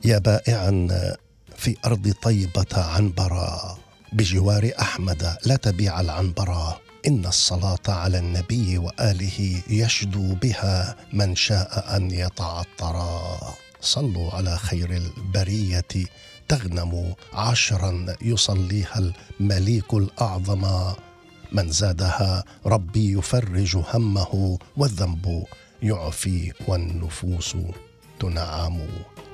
يا بائعا في أرض طيبة عنبرا بجوار أحمد لا تبيع العنبرا، إن الصلاة على النبي وآله يشدو بها من شاء أن يتعطرا. صلوا على خير البرية تغنموا 10 يصليها المليك الأعظم، من زادها ربي يفرج همه والذنب يعفي والنفوس تنعم.